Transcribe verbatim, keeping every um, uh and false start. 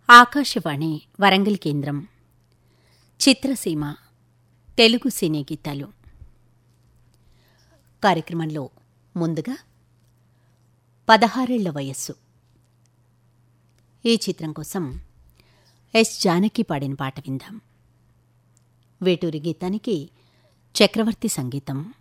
ఆకాశవాణి వరంగల్ కేంద్రం. చిత్రసీమ తెలుగు సినీ గీతాలు కార్యక్రమంలో ముందుగా పదహారేళ్ల వయస్సు ఈ చిత్రం కోసం ఎస్ జానకి పాడిన పాట విందాం. వేటూరి గీతానికి చక్రవర్తి సంగీతం.